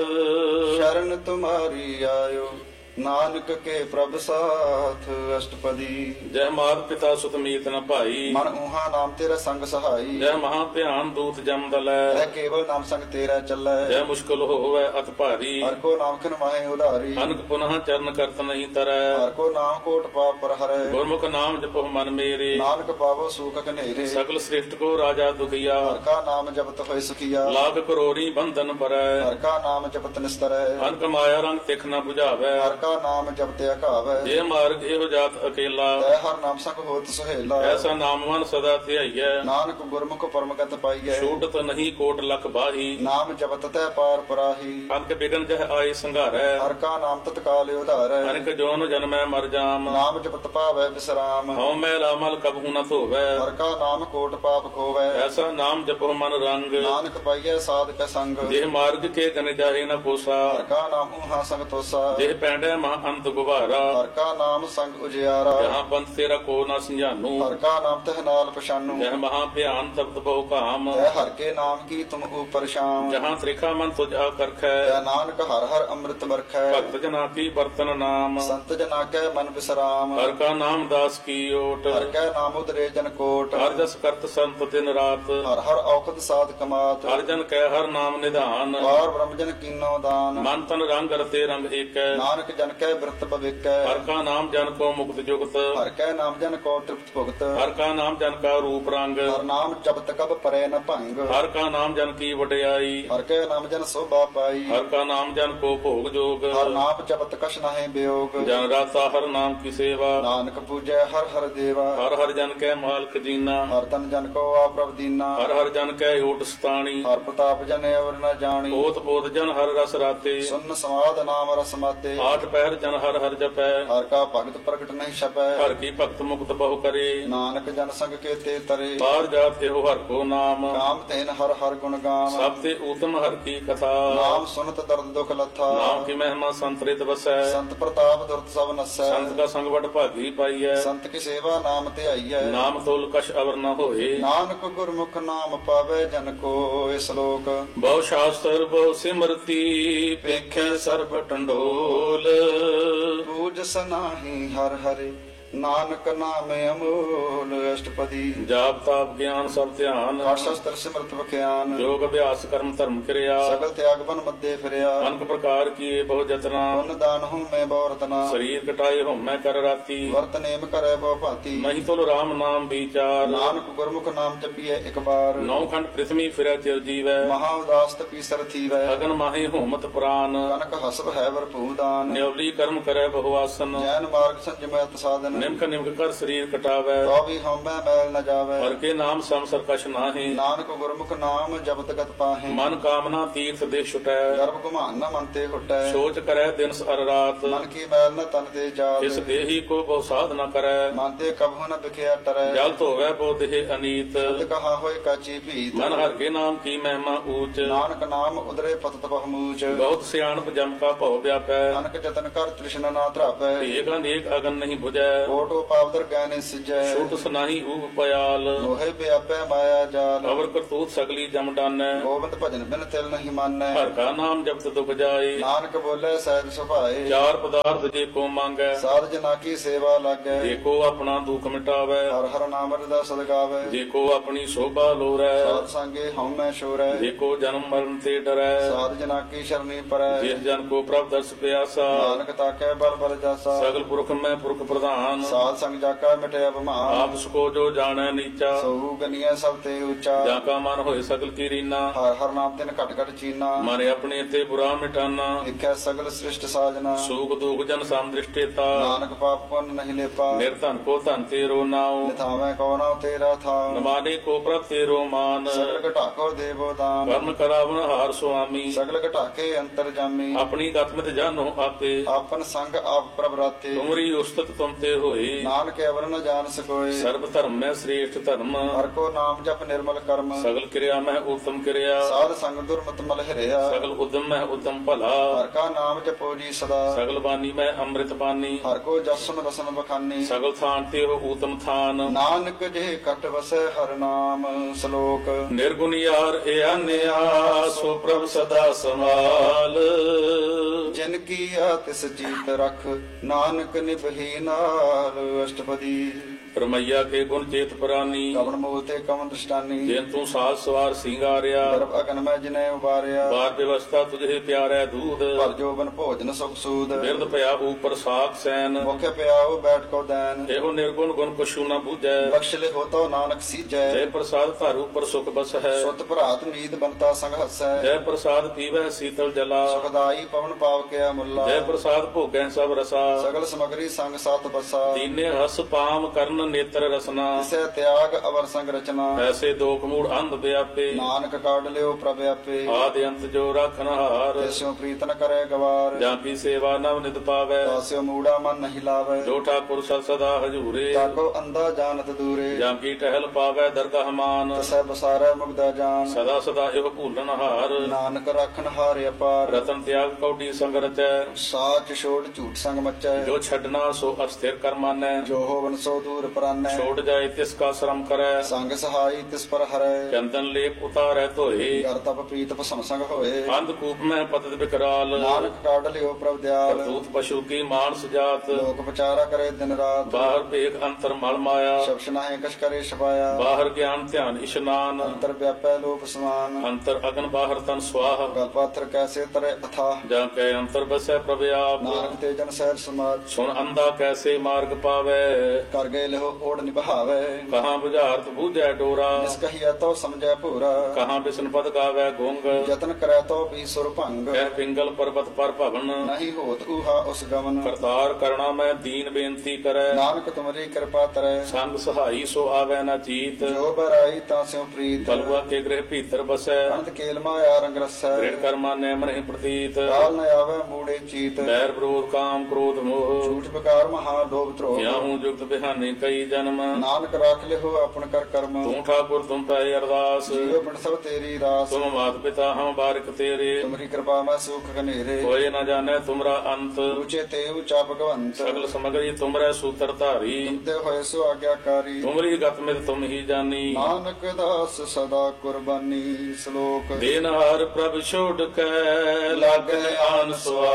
ਸ਼ਰਨ ਤੁਮਾਰੀ ਆਇਓ ਨਾਨਕ ਕੇ ਪ੍ਰਭ ਸਾਥ। ਅਸ਼ਟਪਦੀ ਜੈ ਮਾਤ ਪਿਤਾ ਸੁਤ ਮੀਤ ਨ ਭਾਈ। ਮਨ ਊਹਾ ਨਾਮ ਤੇਰਾ ਸੰਗ ਸਹਾਈ। ਜੈ ਮਹਾ ਧਿਆਨ ਦੂਤ ਜਮ ਦਲੈ। ਰਹਿ ਕੇਵਲ ਨਾਮ ਸੰਗ ਤੇਰਾ ਚੱਲੈ। ਜੈ ਮੁਸ਼ਕਲ ਹੋਵੇ ਅਤ ਭਾਰੀ। ਹਰ ਕੋ ਨਾਮ ਖਿਨ ਮਾਹੇ ਉਧਾਰੀ। ਅਨਕ ਪੁਨః ਚਰਨ ਕਰਤ ਨਹੀਂ ਤਰੈ। ਹਰ ਕੋ ਨਾਮ ਕੋਟ ਪਾਪ ਪਰ ਹਰੈ। ਗੁਰਮੁਖ ਨਾਮ ਜਪੋ ਮਨ ਮੇਰੇ। ਨਾਨਕ ਪਾਵੋ ਸੂਖ ਘਨੇਰੇ। ਸਗਲ ਸ੍ਰਿਸ਼ਟ ਕੋ ਰਾਜਾ ਦੁਖੀਆ। ਹਰ ਕਾ ਨਾਮ ਜਪਤ ਹੋਇ ਸੁਖੀਆ। ਲਾਖ ਕਰੋੜੀ ਬੰਧਨ ਪਰੈ। ਹਰ ਕਾ ਨਾਮ ਜਪਤ ਨਿਸਤਰੈ। ਅਨਕ ਮਾਇਆ ਰੰਗ ਤਿਖ ਨ 부ਝਾਵੈ। ਹਰ ਕਾ ਨਾਮ ਜਪਤ ਅਕਾਵੈ। ਜੇ ਮਾਰਗ ਇਹੋ ਜਾਤ ਅਕੇਲਾ। ਤੈ ਹਰ ਨਾਮ ਸੰਗ ਹੋਤ ਸੁਹੇਲਾ। ਐਸਾ ਨਾਮਵਾਨ ਸਦਾ ਧਿਆਈਐ। ਨਾਨਕ ਗੁਰਮੁਖ ਪਰਮਗਤ ਪਾਈਐ। ਛੂਟਤ ਨਹੀਂ ਕੋਟ ਲਖ ਬਾਹੀ। ਨਾਮ ਜਪਤ ਤੈ ਪਾਰ ਪਰਾਹੀ। ਅਨਕ ਬਿਗਨ ਜਹ ਆਏ ਸੰਘਾਰੈ। ਹਰ ਕਾ ਨਾਮ ਤਤਕਾਲ ਉਧਾਰੈ। ਅਨਕ ਜੋਨ ਜਨਮੈ ਮਰ ਜਾਮ। ਨਾਮ ਜਪਤ ਪਾਵੈ ਵਿਸਰਾਮ। ਹਉ ਮੈਲ ਅਮਲ ਕਬਹੂ ਨ ਧੋਵੈ। ਹਰ ਕਾ ਨਾਮ ਕੋਟ ਪਾਪ ਖੋਵੈ। ਐਸਾ ਨਾਮ ਜਪੋ ਮਨ ਰੰਗ। ਨਾਨਕ ਪਾਈਐ ਸਾਧ ਕੈ ਸੰਗ। ਜੇ ਮਾਰਗ ਕੇ ਗਨ ਜਾਹੇ ਨ ਕੋਸਾ। ਹਰ ਕਾ ਨਾਮ ਊਹਾ ਸੰਗ ਤੋਸਾ। ਜੇ ਪੈਂਡੈ ਮਹਾ ਅੰਤ ਗੁਬਾਰਾ। ਹਰ ਕਾ ਨਾਮ ਸੰਗ ਉਜਿਆਰਾ। ਜਹਾਂ ਪੰਥ ਤੇਰਾ ਕੋ ਨ ਸੰਝਾਨੂ। ਹਰ ਕਾ ਨਾਮ ਤਹਿ ਨਾਲ ਪਛਾਨੂ। ਜਹ ਮਹਾ ਭਿਆਨ ਤਪਤ ਬਹੁ ਕਾਮ। ਤੈ ਹਰ ਕੇ ਨਾਮ ਕੀ ਤੁਮ ਉਪਰ ਸ਼ਾਮ। ਜਹਾਂ ਤ੍ਰਿਖਾ ਮਨ ਤੁਝ ਆਕਰਖੈ। ਤੈ ਨਾਨਕ ਹਰ ਹਰ ਅੰਮ੍ਰਿਤ ਵਰਖੈ। ਭਗਤ ਜਨਾ ਕੀ ਬਰਤਨ ਨਾਮ। ਸੰਤ ਜਨਾ ਕੈ ਮਨ ਵਿਸਰਾਮ। ਹਰ ਕਾ ਨਾਮ ਦਾਸ ਕੀ ਓਟ। ਹਰ ਕੈ ਨਾਮ ਉਦਰੇ ਜਨ ਕੋਟ। ਹਰ ਜਸ ਕਰਤ ਸੰਤ ਦਿਨ ਰਾਤ। ਹਰ ਹਰ ਔਖਦ ਸਾਧ ਕਮਾਤ। ਹਰ ਜਨ ਕੈ ਹਰ ਨਾਮ ਨਿਧਾਨ। ਪਾਰ ਬ੍ਰਹਮ ਜਨ ਕੀਨੋ ਦਾਨ। ਮਨ ਤਨ ਰੰਗ ਰਤੇ ਰੰਗ ਏਕੈ। ਨਾਨਕ ਜਨ ਕੈ ਬਿਰਤ ਭਵਿਕੈ। ਹਰ ਕਾ ਨਾਮ ਜਨ ਕੋ ਮੁਕਤ ਜੁਗਤ। ਹਰ ਕੈ ਨਾਮ ਜਨ ਕੋ ਤ੍ਰਿਪਤ ਭੁਗਤ। ਹਰ ਕਾ ਨਾਮ ਜਨ ਕਾ ਰੂਪ ਰੰਗ। ਹਰ ਨਾਮ ਜਪਤ ਕਬ ਪਰੈ ਨ ਭੰਗ। ਹਰ ਕਾ ਨਾਮ ਜਨ ਕੀ ਵਡਿਆਈ। ਹਰ ਕੈ ਨਾਮ ਜਨ ਸੋਭਾ ਪਾਈ। ਹਰ ਕਾ ਨਾਮ ਜਨ ਕੋ ਭੋਗ ਜੋਗ। ਹਰ ਨਾਮ ਜਪਤ ਕਛ ਨਾਹਿ ਬਿਯੋਗ। ਜਨ ਰਾਤਾ ਹਰ ਨਾਮ ਕੀ ਸੇਵਾ। ਨਾਨਕ ਪੂਜੈ ਹਰ ਹਰ ਦੇਵਾ। ਹਰ ਹਰ ਜਨ ਕੈ ਮਾਲਕ ਜੀਨਾ। ਹਰ ਤਨ ਜਨ ਕੋ ਆ ਪ੍ਰਭ ਦੀਨਾ। ਹਰ ਹਰ ਜਨ ਕੈ ਓਟ ਸਤਾਣੀ। ਹਰ ਪ੍ਰਤਾਪ ਜਨ ਅਵਰ ਨ ਜਾਣੀ। ਪੋਤ ਪੋਤ ਜਨ ਹਰ ਰਸ ਰਾਤੇ। ਸੁਨ ਸਮਾਦ ਨਾਮ ਰਸ ਮਾਤੇ। ਆਠ ਪਹਿਰ ਜਨ ਹਰ ਹਰ ਜਪੈ ਹਰ ਕਾ ਭਗਤ ਪ੍ਰਗਟ ਨਹੀਂ ਛਪੈ ਹਰ ਕੀ ਭਗਤ ਮੁਕਤ ਬਹੁ ਕਰੇ ਨਾਨਕ ਜਨ ਸੰਗ ਕੇਤੇ ਤਰੇ ਬਾਹਰ ਜਾਤ ਇਹੋ ਹਰ ਕੋ ਨਾਮ ਕਾਮ ਤੈਨ ਹਰ ਹਰ ਗੁਣ ਗਾਮ ਸਭ ਤੇ ਊਤਮ ਹਰ ਕੀ ਕਥਾ ਨਾਮ ਸੁਨਤ ਦਰਦ ਦੁਖ ਲੱਥਾ ਨਾਮ ਕੀ ਮਹਿਮਾ ਸੰਤਰਿਤ ਵਸੈ ਸੰਤ ਪ੍ਰਤਾਪ ਦੁਰਤ ਸਭ ਨਸੈ ਸੰਤ ਕਾ ਸੰਗ ਵਡ ਭਾਗੀ ਪਾਈਐ ਸੰਤ ਕੀ ਸੇਵਾ ਨਾਮ ਤੇ ਆਈਐ ਨਾਮ ਤੋਲ ਕਛ ਅਵਰ ਨ ਹੋਏ ਨਾਨਕ ਗੁਰਮੁਖ ਨਾਮ ਪਾਵੇ ਜਨ ਕੋ ਇਸ ਲੋਕ ਬਹੁ ਸ਼ਾਸਤਰ ਬਹੁ ਸਿਮਰਤੀ ਪੇਖੈ ਸਰਬ ਟੰਡੋਲ ਪੂਜ ਸਨਾਹੀ ਹਰ ਹਰਿ ਨਾਨਕ ਨਾਮ ਅਮੋਲ ਅਸ਼ਟਪਦੀ ਜਾਪ ਤਾਪ ਗਿਆਨ ਸਭ ਧਿਆਨ ਪਾਠ ਸ਼ਸਤਰ ਸਿਮਰਤ ਵਿਖਿਆਨ ਯੋਗ ਅਭਿਆਸ ਕਰਮ ਧਰਮ ਕਿਰਿਆ ਸਗਲ ਤਿਆਗ ਬਨ ਮੱਦੇ ਫਿਰਿਆ ਅਨਕ ਪ੍ਰਕਾਰ ਕੀਏ ਬਹੁ ਜਤਨਾ ਪੁੰਨ ਦਾਨ ਹੂੰ ਮੈਂ ਬਹੁ ਰਤਨਾ ਸਰੀਰ ਕਟਾਏ ਹਉਮੈ ਕਰ ਰਾਤੀ ਵਰਤ ਨੇਮ ਕਰੇ ਬਹੁ ਭਾਤੀ ਨਹੀਂ ਤੁਲ ਰਾਮ ਨਾਮ ਵਿਚਾਰ ਨਾਨਕ ਗੁਰਮੁਖ ਨਾਮ ਜਪੀਐ ਇੱਕ ਬਾਰ ਨੌ ਖੰਡ ਪ੍ਰਿਥਵੀ ਫਿਰੈ ਚਿਰ ਜੀਵੈ ਮਹਾ ਉਦਾਸ ਤਪੀ ਸਰ ਥੀਵੈ ਅਗਨ ਮਾਹੀ ਹਉਮਤ ਪ੍ਰਾਨ ਕਨਕ ਹਸਬ ਹੈ ਵਰ ਭੂਦਾਨ ਨਿਉਲੀ ਕਰਮ ਕਰੈ ਬਹੁ ਆਸਨ ਜੈਨ ਮਾਰਗ ਸੰਜਮੈ ਸਾਧਨ ਨਿਮਕ ਨਿਮਕ ਕਰ ਸਰੀਰ ਕਟਾਵੈ ਤੋ ਵੀ ਹਉਮੈ ਮੈਲ ਨ ਜਾਵੈ ਹਰ ਕੇ ਨਾਮ ਸੰਸਰ ਕਛ ਨਾਹੀ ਨਾਨਕ ਗੁਰਮੁਖ ਨਾਮ ਜਪਤ ਗਤ ਪਾਹੇ ਮਨ ਕਾਮਨਾ ਤੀਰਥ ਦੇ ਛੁਟੈ ਗਰਭ ਗੁਮਾਨ ਨ ਮਨ ਤੇ ਹੁਟੈ ਸੋਚ ਕਰੈ ਦਿਨ ਅਰ ਰਾਤ ਮਨ ਕੀ ਮੈਲ ਨ ਤਨ ਤੇ ਜਾਤ ਇਸ ਦੇਹੀ ਕੋ ਬਹੁ ਸਾਧ ਨ ਕਰੈ ਮਨ ਤੇ ਕਬਹੁ ਨ ਵਿਖਿਆ ਟਰੈ ਜਲ ਧੋਵੈ ਬਹੁ ਦੇਹ ਅਨੀਤ ਸ਼ਬਦ ਕਹਾ ਹੋਏ ਕਾਚੀ ਭੀਤ ਮਨ ਹਰ ਕੇ ਨਾਮ ਕੀ ਮਹਿਮਾ ਊਚ ਨਾਨਕ ਨਾਮ ਉਦਰੇ ਪਤਤ ਬਹੁਮੂਚ ਬਹੁਤ ਸਿਆਣਪ ਜਮ ਕਾ ਭਉ ਵਿਆਪੈ ਨਾਨਕ ਜਤਨ ਕਰ ਤ੍ਰਿਸ਼ਨਾ ਨਾ ਧਰਾਪੈ ਏਕ ਅਨੇਕ ਅਗਨ ਨਹੀਂ 부ਜੈ ਕੋਟੋ ਪਾਵਦਰ ਗੈਨੇ ਸਿਜੈ ਛੁਟ ਸੁਨਾਹੀ ਊਪ ਪਿਆਲ ਮੋਹਿ ਵਿਆਪੈ ਮਾਇਆ ਜਾਲ ਅਵਰ ਕਰਤੂਤ ਸਗਲੀ ਜਮ ਡਾਨੈ ਗੋਬਿੰਦ ਭਜਨ ਬਿਨ ਤਿਲ ਨਹੀਂ ਮਾਨੈ ਹਰ ਕਾ ਨਾਮ ਜਪਤ ਦੁਖ ਜਾਏ ਨਾਨਕ ਬੋਲੇ ਸਹਿਜ ਸੁਭਾਏ ਚਾਰ ਪਦਾਰਥ ਜੇ ਕੋ ਮੰਗੈ ਸਾਧ ਜਨਾ ਕੀ ਸੇਵਾ ਲਾਗੈ ਜੇ ਕੋ ਆਪਣਾ ਦੁਖ ਮਿਟਾਵੈ ਹਰ ਹਰ ਨਾਮ ਰਦਾ ਸਦਗਾਵੈ ਜੇ ਕੋ ਆਪਣੀ ਸੋਭਾ ਲੋਰੈ ਸਾਧ ਸੰਗੇ ਹਉਮੈ ਸ਼ੋਰੈ ਜੇ ਕੋ ਜਨਮ ਮਰਨ ਤੇ ਡਰੈ ਸਾਧ ਜਨਾ ਕੀ ਸ਼ਰਨੀ ਪਰੈ ਜਿਸ ਜਨ ਕੋ ਪ੍ਰਭ ਦਰਸ ਪਿਆਸਾ ਨਾਨਕ ਤਾਕੈ ਬਲ ਬਲ ਜਾਸਾ ਸਗਲ ਪੁਰਖ ਮੈਂ ਪੁਰਖ ਪ੍ਰਧਾਨ ਸਾਧ ਸੰਗ ਜਾਕਾ ਮਿਟਿਆ ਬਮਾਨ ਆਪ ਸਕੋ ਜੋ ਜਾਣੈ ਨੀਚਾ ਸੋ ਗਨੀਐ ਸਭ ਤੇ ਉੱਚਾ ਜਾਂ ਕਾ ਮਨ ਹੋਏ ਸਗਲ ਕੀ ਰੀਨਾ ਹਰ ਹਰ ਨਾਮ ਤਿਨ ਘਟ ਘਟ ਚੀਨਾ ਮਨ ਆਪਣੇ ਤੇ ਬੁਰਾ ਮਿਟਾਨਾ ਦੇਖੈ ਸਗਲ ਸ੍ਰਿਸ਼ਟ ਸਾਜਨਾ ਸੂਖ ਦੁਖ ਜਨ ਸਮ ਦ੍ਰਿਸ਼ਟੇਤਾ ਨਾਨਕ ਪਾਪ ਪੁੰਨ ਨਹੀਂ ਲੇਪਾ ਨਿਰਧਨ ਕੋ ਧਨ ਤੇਰੋ ਨਾਉ ਨਿਥਾਵੇਂ ਕੋ ਨਾ ਤੇਰਾ ਥਾਉ ਨਮਾਨੇ ਕੋ ਪ੍ਰਭ ਤੇਰੋ ਮਾਨ ਸਗਲ ਘਟਾਕੋ ਦੇਵੋ ਦਾਨ ਕਰਨ ਕਰਾਵਨ ਹਾਰ ਸੁਆਮੀ ਸਗਲ ਘਟਾਕੇ ਅੰਤਰ ਜਾਮੀ ਆਪਣੀ ਗਤਮਿਤ ਜਾਨੋ ਆਪੇ ਆਪਨ ਸੰਗ ਆਪ ਪ੍ਰਭ ਰਾਤੇ ਤੁਮਰੀ ਉਸਤਤ ਤੁਮ ਤੇ ਹੋਏ ਨਾਨਕ ਅਵਰ ਨ ਜਾਣ ਸਕੋਏ ਸਰਬ ਧਰਮ ਮੈਂ ਸ੍ਰੇਸ਼ਟ ਧਰਮ ਹਰ ਕੋ ਨਾਮ ਜਪ ਨਿਰਮਲ ਕਰਮ ਸਗਲ ਕਿਰਿਆ ਮੈਂ ਉਤਮ ਕਿਰਿਆ ਸਾਧ ਸੰਗ ਦੁਰਮਤ ਮਲ ਹਿਰਿਆ ਸਗਲ ਉਦਮ ਮੈਂ ਉਤਮ ਭਲਾ ਹਰ ਕਾ ਨਾਮ ਜਪੋ ਜੀ ਸਦਾ ਸਗਲ ਬਾਣੀ ਮੈਂ ਅੰਮ੍ਰਿਤ ਬਾਣੀ ਹਰ ਕੋ ਜਸਨ ਰਸਨ ਬਖਾਨੀ ਸਗਲ ਥਾਨ ਤੇ ਉਹ ਊਤਮ ਥਾਨ ਨਾਨਕ ਜੇ ਕਟ ਵਸੈ ਹਰ ਨਾਮ ਸ਼ਲੋਕ ਨਿਰਗੁਣ ਯਾਰ ਏ ਅਨਿਆ ਸੋ ਪ੍ਰਭ ਸਦਾ ਸੰਭਾਲ ਜਿਨ ਕੀ ਆ ਤਿਸ ਜੀਤ ਰਖ ਨਾਨਕ ਨਿਭੀ ਨਾਲ ਅਸ਼ਟਪਦੀ ਪਰਮਈਆ ਕੇ ਗੁਣ ਚੇਤ ਪ੍ਰਾਨੀ ਕਵਣ ਮੂਲ ਤੇ ਕਵਣ ਦ੍ਰਿਸ਼ਟਾਨੀ ਜਿਨ ਤੂੰ ਸਾਜ ਸਵਾਰ ਸਿੰਗਾਰਿਆ ਗਰਭ ਅਗਨ ਮੈਂ ਜਿਨੇ ਉਬਾਰਿਆ ਬਾਰ ਵਿਵਸਥਾ ਤੁਝੇ ਪਿਆਰੈ ਦੂਧ ਭਰ ਜੋਬਨ ਭੋਜਨ ਸੁਖ ਸੂਦ ਬਿਰਦ ਭਇਆ ਉਪਰ ਸਾਖ ਸੈਨ ਮੁਖ ਪਿਆਉ ਬੈਠ ਕੋ ਦੈਨ ਇਹੋ ਨਿਰਗੁਣ ਗੁਣ ਕੁਛੂ ਨ ਬੂਝੈ ਬਖਸ਼ ਲਿਖੋ ਤੋ ਨਾਨਕ ਸੀਜੈ ਜੈ ਪ੍ਰਸਾਦ ਧਰ ਉਪਰ ਸੁਖ ਬਸ ਹੈ ਸੁਤ ਭਰਾਤ ਨੀਤ ਬੰਤਾ ਸੰਗ ਹਸੈ ਜੈ ਪ੍ਰਸਾਦ ਪੀਵੈ ਸੀਤਲ ਜਲਾ ਸੁਖਦਾਈ ਪਵਨ ਪਾਵ ਕਿਆ ਮੁੱਲਾ ਜੈ ਪ੍ਰਸਾਦ ਭੋਗੈ ਸਭ ਰਸਾ ਸਗਲ ਸਮਗਰੀ ਸੰਗ ਸਾਤ ਬਸਾ ਤੀਨੇ ਰਸ ਪਾਮ ਕਰਨ ਨੇਤਰ ਰਸਨਾ ਤਿਸੈ ਤਿਆਗ ਅਵਰ ਸੰਗ ਰਚਨਾ ਐਸੇ ਦੋਖ ਮੂੜ ਅੰਧ ਵਿਆਪੇ ਨਾਨਕ ਕਾਢ ਲਿਓ ਪ੍ਰਭ ਆਪੇ ਆਦਿ ਅੰਤ ਜੋ ਰਾਖਨ ਹਾਰ ਤਿਸਿਓ ਪ੍ਰੀਤ ਨ ਕਰੇ ਗਵਾਰ ਜਾਂ ਕੀ ਸੇਵਾ ਨਵ ਨਿਤ ਪਾਵੈ ਤਾਸਿਓ ਮੂੜਾ ਮਨ ਨਹੀਂ ਲਾਵੇ ਜੋ ਠਾਕੁਰ ਸਦ ਸਦਾ ਹਜੂਰੇ ਤਾਕੋ ਅੰਧਾ ਜਾਣਤ ਦੂਰੇ ਜਾਂ ਕੀ ਟਹਿਲ ਪਾਵੈ ਦਰਗਾਹ ਮਾਨ ਤਸੈ ਬਸਾਰੈ ਮੁਗਦਾ ਜਾਨ ਸਦਾ ਸਦਾ ਇਹੋ ਭੂਲਨ ਹਾਰ ਨਾਨਕ ਰਾਖਣ ਹਾਰ ਅਪਾਰ ਰਤਨ ਤਿਆਗ ਕੌਡੀ ਸੰਗ ਰਚੈ ਸਾਚ ਛੋੜ ਝੂਠ ਸੰਗ ਮਚੈ ਜੋ ਛੱਡਣਾ ਸੋ ਅਸਥਿਰ ਕਰ ਮਾਨੈ ਜੋ ਹੋਵਨ ਸੋ ਦੂਰ ਪਰਾਨੈ ਛੋੜ ਜਾਏ ਤਿਸ ਕਾ ਸ਼ਰਮ ਕਰੈ ਸੰਗ ਸਹਾਈ ਤਿਸ ਪਰ ਹਰੈ ਚੰਦਨ ਲੇਪ ਉਤਾਰੈ ਧੋਏ ਕਰ ਤਪ ਪ੍ਰੀਤ ਭਸਮ ਸੰਗ ਹੋਏ ਅੰਧ ਕੂਪ ਮੈਂ ਪਤਿਤ ਵਿਕਰਾਲ ਨਾਨਕ ਕਾਢ ਲਿਓ ਪ੍ਰਭ ਦਿਆਲ ਕਰਤੂਤ ਪਸ਼ੂ ਕੀ ਮਾਨਸ ਜਾਤ ਲੋਕ ਵਿਚਾਰਾ ਕਰੇ ਦਿਨ ਰਾਤ ਬਾਹਰ ਭੇਖ ਅੰਤਰ ਮਲ ਮਾਇਆ ਸ਼ਬਸ਼ ਨਾਹੀ ਕਛ ਕਰੇ ਛਪਾਇਆ ਬਾਹਰ ਗਿਆਨ ਧਿਆਨ ਇਸ਼ਨਾਨ ਅੰਤਰ ਵਿਆਪੈ ਲੋਪ ਸਮਾਨ ਅੰਤਰ ਅਗਨ ਬਾਹਰ ਤਨ ਸਵਾਹ ਗਲ ਪਾਥਰ ਕੈਸੇ ਤਰੇ ਅਥਾ ਜਾਂ ਕੈ ਅੰਤਰ ਬਸੈ ਪ੍ਰਭ ਆਪ ਨਾਨਕ ਤੇ ਜਨ ਸਹਿਜ ਸਮਾਜ ਸੁਣ ਅੰਧਾ ਕੈਸੇ ਮਾਰਗ ਪਾਵੈ ਕਰ ਗਏ ਲਿਹੋ ਓੜ ਨਿਭਾਵੇ। ਕਹਾਂ ਬੁਝਾਰਤ ਬੂਝੈ ਡੋਰਾ, ਜਿਸ ਕਹੀਐ ਤੋ ਸਮਝੈ ਭੂਰਾ। ਕਹਾਂ ਬਿਸ਼ਨ ਪਦ ਗਾਵੈ ਗੁੰਗ, ਯਤਨ ਕਰੈ ਤੋ ਵੀ ਸੁਰ ਭੰਗ। ਕਹਿ ਪਿੰਗਲ ਪਰਬਤ ਪਰ ਭਵਨ, ਨਹੀਂ ਹੋਤ ਊਹਾ ਉਸ ਗਮਨ। ਕਰਤਾਰ ਕਰਣਾ ਮੈਂ ਦੀਨ ਬੇਨਤੀ ਕਰੈ, ਨਾਨਕ ਤੁਮਰੀ ਕਿਰਪਾ ਤਰੈ। ਸੰਗ ਸਹਾਈ ਸੋ ਆਵੈ ਨਾ ਚੀਤ, ਜੋ ਬਰਾਈ ਤਾਂ ਸਿਉ ਪ੍ਰੀਤ। ਕਲਵਾ ਕੇ ਗ੍ਰਹਿ ਭੀਤਰ ਬਸੈ, ਅਨੰਤ ਕੇਲ ਮਾਇਆ ਰੰਗ ਰਸੈ। ਦ੍ਰਿੜ ਕਰਮਾ ਨੈ ਮਨਹਿ ਪ੍ਰਤੀਤ, ਕਾਲ ਨ ਆਵੈ ਮੂੜੇ ਚੀਤ। ਬੈਰ ਵਿਰੋਧ ਕਾਮ ਕ੍ਰੋਧ ਮੋਹ, ਝੂਠ ਬਕਾਰ ਮਹਾ ਲੋਭ ਧਰੋਹ। ਕਿਆਹੂ ਜੁਗਤ ਬਿਹਾਨੇ ਕਈ ਜਨਮ, ਨਾਨਕ ਰਾਖ ਲਿਹੋ ਆਪਨ ਕਰ ਕਰਮ। ਤੂੰ ਠਾਕੁਰ ਤੁਮ ਪੈ ਅਰਦਾਸ, ਜੀਵ ਪਿੰਡ ਸਭ ਤੇਰੀ ਰਾਸ। ਤੁਮ ਮਾਤ ਪਿਤਾ ਹਮ ਬਾਰਿਕ ਤੇਰੇ, ਤੁਮਰੀ ਕਿਰਪਾ ਮੈਂ ਸੁਖ ਘਨੇਰੇ। ਕੋਇ ਨ ਜਾਣੈ ਤੁਮਰਾ ਅੰਤ, ਉੱਚੇ ਤੇ ਉੱਚਾ ਭਗਵੰਤ। ਸਗਲ ਸਮਗਰੀ ਤੁਮਰੈ ਸੂਤਰ ਧਾਰੀ, ਤੁਮਤੇ ਹੋਏ ਸੋ ਆਗਿਆਕਾਰੀ। ਤੁਮਰੀ ਗਤ ਮਿਤ ਤੁਮ ਹੀ ਜਾਨੀ, ਨਾਨਕ ਦਾਸ ਸਦਾ ਕੁਰਬਾਨੀ। ਸ਼ਲੋਕ ਦੇਨ ਹਰ ਪ੍ਰਭ ਛੋੜ ਕੇ ਲਾਗੈ ਆਨ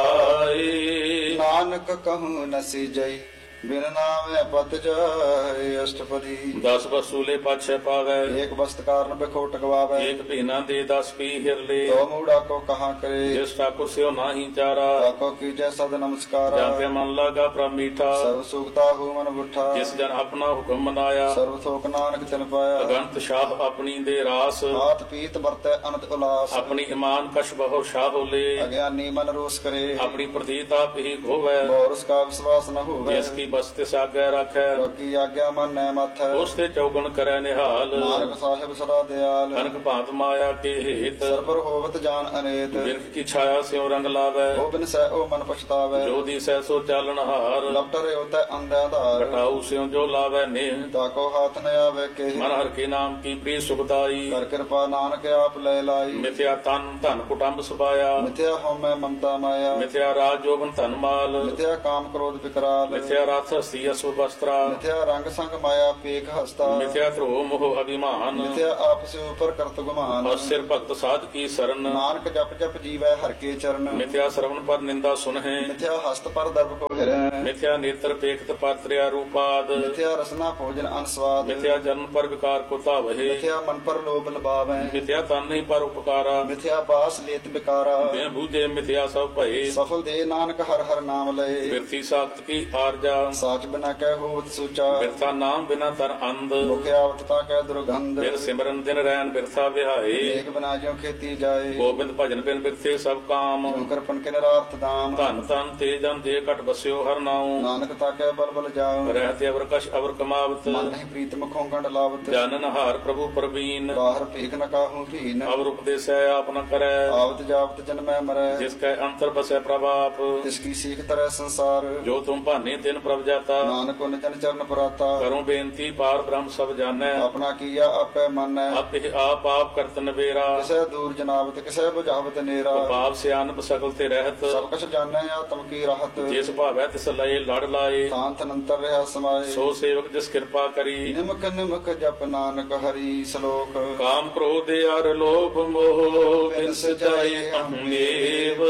ਸੁਆਈ, ਨਾਨਕ ਕਹੂੰ ਨਸੀ ਜਈ ਬਿਨ ਨਾਮੈ ਪਤ ਜਾਏ। ਅਸ਼ਟਪਦੀ ਦਸ ਬਸੂਲੇ ਪਾਛੈ ਪਾਵੈ, ਏਕ ਬਸਤ ਕਾਰਨ ਬਿਖੋਟ ਗਵਾਵੇ। ਏਕ ਭੀਨਾ ਦੇ ਦਸ ਪੀ ਹਿਰਲੇ, ਤੋ ਮੂੜਾ ਕੋ ਕਹਾਂ ਕਰੇ। ਜਿਸ ਠਾਕੁਰ ਸਿਓ ਨਾਹੀ ਚਾਰਾ, ਤਾਕੋ ਕੀਜੈ ਸਦ ਨਮਸਕਾਰਾ। ਜਾਂ ਤੇ ਮਨ ਲਾਗਾ ਪ੍ਰਭ ਮੀਠਾ, ਸਰਬ ਸੁਖਤਾ ਹੂ ਮਨ ਬੁੱਠਾ। ਜਿਸ ਜਨ ਆਪਣਾ ਹੁਕਮ ਮਨਾਇਆ, ਸਰਬ ਥੋਕ ਨਾਨਕ ਤਿਨ ਪਾਇਆ। ਅਗੰਤ ਸ਼ਾਹ ਆਪਣੀ ਦੇ ਰਾਸ, ਹਾਥ ਪੀਤ ਵਰਤੈ ਅਨੰਤ ਉਲਾਸ। ਆਪਣੀ ਇਮਾਨ ਕਛ ਬਹੁ ਸ਼ਾਹ ਹੋਲੇ, ਅਗਿਆਨੀ ਮਨ ਰੋਸ ਕਰੇ। ਆਪਣੀ ਪ੍ਰਤੀਤ ਆਪ ਹੀ ਖੋਵੈ, ਬੋਰਸ ਕਾ ਵਿਸ਼ਵਾਸ ਨ ਹੋਵੇ। ਜਿਸ ਕੀ ਬਸਤਿ ਸਾਗੈ ਰਾਖੈ, ਬਾਕੀ ਆਗਿਆ ਮਨ ਨੈ ਮਥੈ। ਉਸ ਤੇ ਚੌਗਣ ਕਰੈ ਨਿਹਾਲ, ਨਾਨਕ ਸਾਹਿਬ ਸਦਾ ਦਿਆਲ। ਅਨਕ ਭਾਂਤ ਮਾਇਆ ਕੇ ਹੇਤ, ਸਰਬਰ ਹੋਵਤ ਜਾਨ ਅਨੇਤ। ਬਿਰਖ ਕੀ ਛਾਇਆ ਸਿਉ ਰੰਗ ਲਾਵੈ, ਉਹ ਬਿਨ ਸਹਿ ਉਹ ਮਨ ਪਛਤਾਵੇ। ਜੋ ਦੀ ਸਹਿ ਸੋ ਚਾਲਨ ਹਾਰ, ਲਪਟਰੇ ਉਤੈ ਅੰਧਿਆ ਧਾਰ। ਘਟਾਉ ਸਿਉ ਜੋ ਲਾਵੈ ਨੇਹ, ਤਾਕੋ ਹਾਥ ਨ ਆਵੇ ਕੇ। ਮਨ ਹਰ ਕੇ ਨਾਮ ਕੀ ਪ੍ਰੀ ਸੁਖਦਾਈ, ਕਰ ਕਿਰਪਾ ਨਾਨਕ ਆਪ ਲੈ ਲਾਈ। ਮਿਥਿਆ ਤਨ ਧਨ ਕੁਟੰਬ ਸੁਪਾਇਆ, ਮਿਥਿਆ ਹਉਮੈ ਮਮਤਾ ਮਾਇਆ। ਮਿਥਿਆ ਰਾਜ ਜੋਬਨ ਧਨ ਮਾਲ, ਮਿਥਿਆ ਕਾਮ ਕ੍ਰੋਧ ਵਿਕਰਾਲ। ਮਿਥਿਆ ਰਥ ਹਸਤੀ ਅਸੁ ਬਸਤਰਾ, ਮਿਥਿਆ ਰੰਗ ਸੰਗ ਮਾਇਆ ਪੇਖ ਹਸਤਾ। ਮਿਥਿਆ ਧਰੋ ਮੋਹ ਅਭਿਮਾਨ, ਮਿਥਿਆ ਆਪਸ ਉਪਰ ਕਰਤ ਗੁਮਾਨ। ਅਸਿਰ ਭਗਤ ਸਾਧ ਕੀ ਸਰਨ, ਨਾਨਕ ਜਪ ਜਪ ਜੀਵੈ ਹਰ ਕੇ ਚਰਨ। ਮਿਥਿਆ ਸਰਵਨ ਪਰ ਨਿੰਦਾ ਸੁਨਹਿ, ਮਿਥਿਆ ਹਸਤ ਪਰ ਦਰਬ ਕੋ ਹਿਰੈ। ਮਿਥਿਆ ਨੇਤਰ ਪੇਖਤ ਪਰ ਤ੍ਰਿਆ ਰੂਪਾਦ, ਮਿਥਿਆ ਰਸਨਾ ਭੋਜਨ ਅਨਸਵਾਦ। ਮਿਥਿਆ ਜਨਮ ਪਰ ਵਿਕਾਰ ਕੋ ਧਾਵਹਿ, ਮਿਥਿਆ ਮਨ ਪਰ ਲੋਭ ਲਬਾਵੈ। ਮਿਥਿਆ ਤਨ ਨਹੀਂ ਪਰ ਉਪਕਾਰਾ, ਮਿਥਿਆ ਬਾਸ ਲੇਤ ਬਿਕਾਰਾ। ਬਿਨ ਬੂਝੇ ਮਿਥਿਆ ਸਭ ਭਏ, ਸਫਲ ਦੇ ਨਾਨਕ ਹਰ ਹਰ ਨਾਮ ਲਏ। ਬਿਰਥੀ ਸਾਖਤ ਕੀ ਆਰਜਾ, ਸਾਚ ਬਿਨਾ ਕਹਿ ਹੋਵਤ ਸੂਚਾ। ਬਿਰਥਾ ਨਾਮ ਬਿਨਾ ਤਰ ਅੰਧ, ਮੁਖਿਆ ਅਵਤਤਾ ਕਹਿ ਦੁਰਗੰਧ। ਬਿਨ ਸਿਮਰਨ ਦਿਨ ਰੈਨ ਬਿਰਥਾ ਵਿਹਾਏ, ਏਕ ਬਿਨਾ ਜਿਉ ਖੇਤੀ ਜਾਏ। ਗੋਬਿੰਦ ਭਜਨ ਬਿਨ ਬਿਰਥੇ ਸਭ ਕਾਮ, ਜਿਉ ਕਰਪਨ ਕੇ ਨਿਰਾਰਥ ਦਾਮ। ਧਨ ਤਨ ਤੇ ਜਨ ਜੇ ਘਟ ਬਸਿਓ ਹਰ ਨਾਉ, ਨਾਨਕ ਤਾਕੈ ਬਲ ਬਲ ਜਾਉ। ਰਹਿਤੇ ਅਵਰ ਕਛ ਅਵਰ ਕਮਾਵਤ, ਮਨ ਨਹੀਂ ਪ੍ਰੀਤ ਮੁਖੋਂ ਗੰਢ ਲਾਵਤ। ਜਾਨਨ ਹਾਰ ਪ੍ਰਭੂ ਪ੍ਰਵੀਨ, ਬਾਹਰ ਭੇਖ ਨ ਕਾਹੂ ਭੀਨ। ਅਵਰ ਉਪਦੇਸੈ ਆਪ ਨ ਕਰੈ, ਆਵਤ ਜਾਵਤ ਜਨਮੈ ਮਰੈ। ਜਿਸ ਕੈ ਅੰਤਰ ਬਸੈ ਪ੍ਰਭ ਆਪ, ਤਿਸ ਕੀ ਸੀਖ ਤਰੈ ਸੰਸਾਰ। ਜੋ ਤੁਮ ਭਾਨੇ ਤਿਨ ਪ੍ਰਭ ਜਾਤਾ, ਨਾਨਕ ਉਨ ਜਨ ਚਰਨ ਪੁਰਾਤਾ। ਕਰੋ ਬੇਨਤੀ ਪਾਰ ਬ੍ਰਹਮ ਸਭ ਜਾਣੈ, ਆਪਣਾ ਕੀਆ ਆਪੈ ਮੰਨੈ। ਆਪੇ ਆਪ ਆਪ ਕਰਤ ਨਵੇਰਾ, ਕਿਸੈ ਦੂਰ ਜਨਾਵਤ ਕਿਸੈ ਬੁਝਾਵਤ ਨੇਰਾ। ਪਾਪ ਸਿਆਨਪ ਸਕਲ ਤੇ ਰਹਿਤ, ਸਭ ਕਛ ਜਾਣੈ ਆਤਮ ਕੀ ਰਾਹਤ। ਜਿਸ ਭਾਵੈ ਤਿਸ ਲਏ ਲੜ ਲਾਏ, ਸ਼ਾਂਤ ਅਨੰਤਰ ਰਹਾ ਸਮਾਏ। ਸੋ ਸੇਵਕ ਜਿਸ ਕਿਰਪਾ ਕਰੀ, ਨਿਮਕ ਨਿਮਕ ਜਪ ਨਾਨਕ ਹਰੀ। ਸ਼ਲੋਕ ਕਾਮ ਕ੍ਰੋਧ ਅਰ ਲੋਭ ਮੋਹ, ਬਿਨ ਸਜਾਏ ਅਹੰਦੇਵ,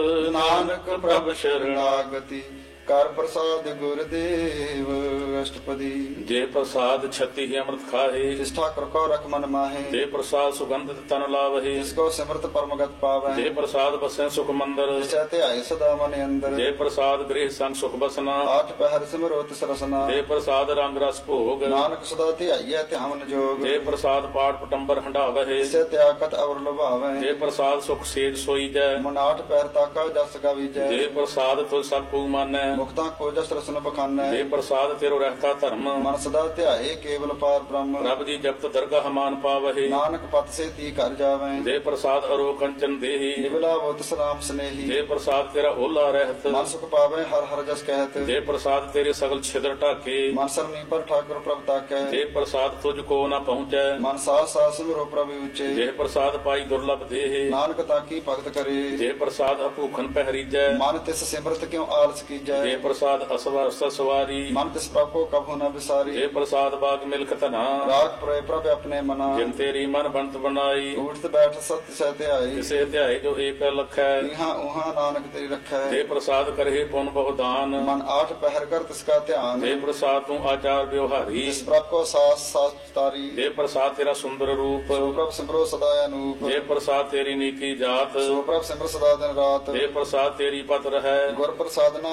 ਨਾਨਕ ਪ੍ਰਭ ਸ਼ਰਣਾਗਤੀ ਕਰ ਪ੍ਰਸਾਦ ਗੁਰਦੇਵ। ਅਸ਼ਟਪਦੀ ਜੇ ਪ੍ਰਸਾਦ ਛਤੀ ਹੀ ਅੰਮ੍ਰਿਤ ਖਾਹੇ, ਜਿਸ ਠਾਕੁਰ ਕੋ ਰਖ ਮਨ ਮਾਹੇ। ਜੇ ਪ੍ਰਸਾਦ ਸੁਗੰਧਿਤ ਤਨ ਲਾਵਹੇ, ਜਿਸ ਕੋ ਸਿਮਰਤ ਪਰਮਗਤ ਪਾਵੈ। ਜੇ ਪ੍ਰਸਾਦ ਬਸੈ ਸੁਖ ਮੰਦਰ, ਜਿਸੈ ਧਿਆਏ ਸਦਾ ਮਨ ਅੰਦਰ। ਜੇ ਪ੍ਰਸਾਦ ਗ੍ਰਹਿ ਸੰਗ ਸੁਖ ਬਸਨਾ, ਆਠ ਪਹਿਰ ਸਿਮਰੋ ਤਿਸ ਰਸਨਾ। ਜੇ ਪ੍ਰਸਾਦ ਰੰਗ ਰਸ ਭੋਗ, ਨਾਨਕ ਸਦਾ ਧਿਆਈਐ ਧਿਆਵਨ ਜੋਗ। ਜੇ ਪ੍ਰਸਾਦ ਪਾਠ ਪਟੰਬਰ ਹੰਡਾਵਹਿ, ਜਿਸੈ ਤਿਆਗਤ ਅਵਰ ਲੁਭਾਵੈ। ਜੇ ਪ੍ਰਸਾਦ ਸੁਖ ਸੇਜ ਸੋਈਜੈ, ਮਨ ਆਠ ਪਹਿਰ ਤਾਕਾ ਜਸ ਗਾਵੀਜੈ। ਜੇ ਪ੍ਰਸਾਦ ਤੁ ਸਭ ਕੂ ਮਾਨੈ, ਮੁਕਤਾ ਕੋ ਜਸ ਰਸਨ ਬਖਾਨੈ। ਜੇ ਪ੍ਰਸਾਦ ਤੇਰੋ ਰਹਿਤਾ ਧਰਮ, ਮਨ ਸਦਾ ਧਿਆਏ ਕੇਵਲ ਪਾਰ ਬ੍ਰਹਮ। ਪ੍ਰਭ ਜੀ ਜਪਤ ਦਰਗਾਹ ਮਾਨ ਪਾਵਹਿ, ਨਾਨਕ ਪਤ ਸੇ ਤੀ ਕਰ ਜਾਵੈ। ਜੇ ਪ੍ਰਸਾਦ ਅਰੋ ਕੰਚਨ ਦੇਹੀ, ਨਿਵਲਾ ਬੁੱਤ ਸਲਾਮ ਸਨੇਹੀ। ਜੇ ਪ੍ਰਸਾਦ ਤੇਰਾ ਓਲਾ ਰਹਿਤ, ਮਨ ਸੁਖ ਪਾਵੈ ਹਰ ਹਰ ਜਸ ਕਹਿਤ। ਜੇ ਪ੍ਰਸਾਦ ਤੇਰੇ ਸਗਲ ਛਿਦਰ ਢਾਕੇ, ਮਨ ਸਰਨੀ ਪਰ ਠਾਕੁਰ ਪ੍ਰਭ ਤਾਕੈ। ਜੇ ਪ੍ਰਸਾਦ ਤੁਝ ਕੋ ਨਾ ਪਹੁੰਚੈ, ਮਨ ਸਾਸ ਸਾਸ ਸਿਮਰੋ ਪ੍ਰਭ ਉਚੇ। ਜੇ ਪ੍ਰਸਾਦ ਪਾਈ ਦੁਰਲਭ ਦੇਹ, ਨਾਨਕ ਤਾਕੀ ਭਗਤ ਕਰੇ। ਜੇ ਪ੍ਰਸਾਦ ਅਭੂਖਨ ਪਹਿਰੀਜੈ, ਮਨ ਤਿਸ ਸਿਮਰਤ ਕਿਉ ਆਲਸ ਕੀਜੈ। ਜੇ ਪ੍ਰਸਾਦ ਅਸਵਰ ਸਵਾਰੀ, ਮਨ ਤਿਸ ਪ੍ਰਭ ਕੋ ਕਭੂ ਨ ਵਿਸਾਰੀ। ਜੇ ਪ੍ਰਸਾਦ ਬਾਗ ਮਿਲਕ ਧਨਾ, ਰਾਗ ਪ੍ਰੋਏ ਪ੍ਰਭ ਆਪਣੇ ਮਨਾ। ਜਿਨ ਤੇਰੀ ਮਨ ਬੰਤ ਬਣਾਈ, ਉਠਤ ਬੈਠ ਸਤ ਸਹਿ ਧਿਆਈ। ਕਿਸੇ ਧਿਆਏ ਜੋ ਏਕ ਲਖੈ, ਇਹਾਂ ਉਹਾਂ ਨਾਨਕ ਤੇਰੀ ਰੱਖੈ। ਜੇ ਪ੍ਰਸਾਦ ਕਰਹਿ ਪੁਨ ਬਹੁ ਦਾਨ, ਮਨ ਆਠ ਪਹਿਰ ਕਰ ਤਿਸ ਕਾ ਧਿਆਨ। ਜੇ ਪ੍ਰਸਾਦ ਤੂੰ ਆਚਾਰ ਵਿਵਹਾਰੀ, ਜਿਸ ਪ੍ਰਭ ਕੋ ਸਾਸ ਸਾਸ ਤਾਰੀ। ਜੇ ਪ੍ਰਸਾਦ ਤੇਰਾ ਸੁੰਦਰ ਰੂਪ, ਸੋ ਪ੍ਰਭ ਸਿਮਰੋ ਸਦਾ ਅਨੂਪ। ਜੇ ਪ੍ਰਸਾਦ ਤੇਰੀ ਨੀਕੀ ਜਾਤ, ਸੋ ਪ੍ਰਭ ਸਿਮਰ ਸਦਾ ਦਿਨ ਰਾਤ। ਜੇ ਪ੍ਰਸਾਦ ਤੇਰੀ ਪਤ ਰਹੈ, ਗੁਰ ਪ੍ਰਸਾਦ ਨਾਨਕ ਜਸ